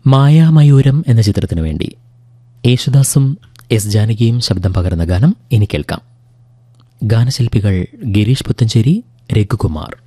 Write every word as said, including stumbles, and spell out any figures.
മായാമയൂരം എന്ന ചിത്രത്തിനു വേണ്ടി യേശുദാസും എസ് ജാനകിയും ശബ്ദം പകർന്ന ഗാനം ഇനി കേൾക്കാം. ഗാനശില്പികൾ ഗിരീഷ് പുത്തഞ്ചേരി, രഘുകുമാർ.